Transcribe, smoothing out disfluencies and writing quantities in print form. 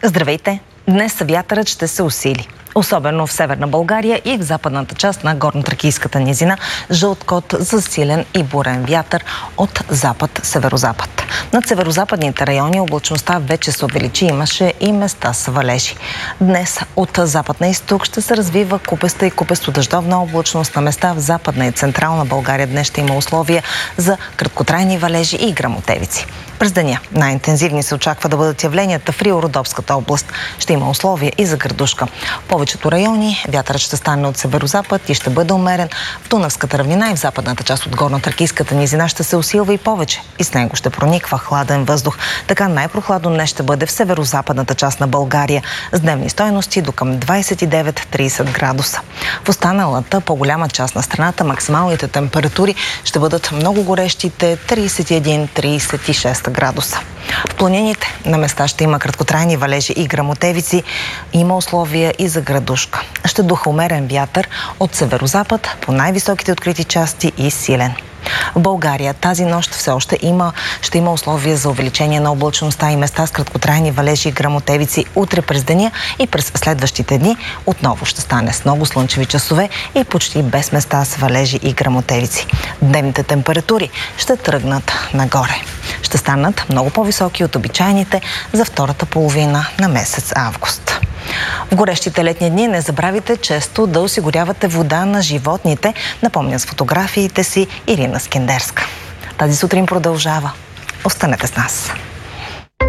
Здравейте! Днес вятърът ще се усили. Особено в Северна България и в западната част на Горнотракийската низина. Жълт код за силен и бурен вятър от запад-северозапад. Над северозападните райони облачността вече се увеличи, имаше и места с валежи. Днес от запад на изток ще се развива купеста и купесто-дъждовна облачност. На места в западна и централна България днес ще има условия за краткотрайни валежи и гръмотевици. През деня най-интензивни се очаква да бъдат явленията в Рио-Родопската област. Ще има условия и за градушка. В повечето райони вятърът ще стане от северозапад и ще бъде умерен. В Дунавската равнина и в западната част от Горнотракийската низина ще се усилва и повече. И с него ще прониква хладен въздух. Така най-прохладно днес ще бъде в северозападната част на България с дневни стойности до към 29-30 градуса. В останалата по-голяма част на страната максималните температури ще бъдат много горещите 31-36 градуса. В планините на места ще има краткотрайни валежи и гръмотевици. Има условия и за градушка. Ще духа умерен вятър от северозапад по най-високите открити части и силен. В България тази нощ все още ще има условия за увеличение на облачността и места с краткотрайни валежи и гръмотевици утре през деня и през следващите дни. Отново ще стане с много слънчеви часове и почти без места с валежи и гръмотевици. Дневните температури ще тръгнат нагоре. Ще станат много по-високи от обичайните за втората половина на месец август. В горещите летни дни не забравяйте често да осигурявате вода на животните. Напомня с фотографиите си Ирина Скендерска. Тази сутрин продължава. Останете с нас.